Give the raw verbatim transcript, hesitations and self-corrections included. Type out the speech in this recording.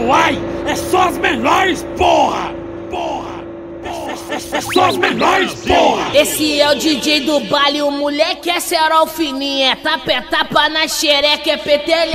Uai, é só as menores, porra! Porra! É só as menores, porra! Esse é o D J do baile, o moleque é cerol fininho, é tapa, é tapa na xereca, é petelha.